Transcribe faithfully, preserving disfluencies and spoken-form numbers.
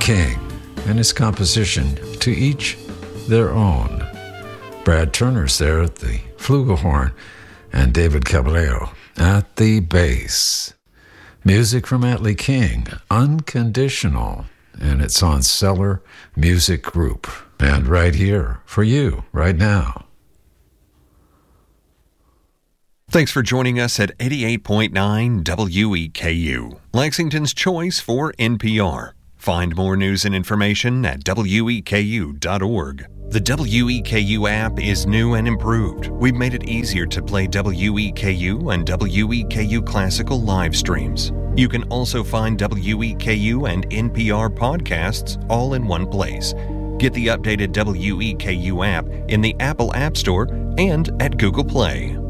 King and his composition To Each Their Own. Brad Turner's there at the flugelhorn and David Caballero at the bass. Music from Atlee King, Unconditional, and it's on Cellar Music Group. And right here for you, right now. Thanks for joining us at eighty-eight point nine W E K U, Lexington's choice for N P R. Find more news and information at W E K U dot org. The W E K U app is new and improved. We've made it easier to play W E K U and W E K U Classical live streams. You can also find W E K U and N P R podcasts all in one place. Get the updated W E K U app in the Apple App Store and at Google Play.